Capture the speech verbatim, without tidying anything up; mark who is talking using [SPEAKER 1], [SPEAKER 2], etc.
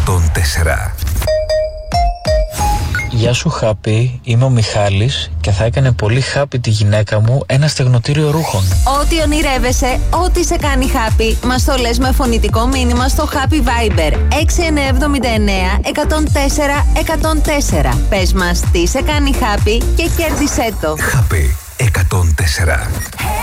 [SPEAKER 1] εκατόν τέσσερα.
[SPEAKER 2] Γεια σου Χάπη, είμαι ο Μιχάλης και θα έκανε πολύ χάπη τη γυναίκα μου ένα στεγνοτήριο ρούχων.
[SPEAKER 3] Ό,τι ονειρεύεσαι, ό,τι σε κάνει χάπη, μας το λες με φωνητικό μήνυμα στο Happy Viber έξι εννιά εβδομήντα εννέα εκατόν τέσσερα εκατόν τέσσερα. Πες μας τι σε κάνει χάπη και κέρδισέ το.
[SPEAKER 1] Happy εκατόν τέσσερα.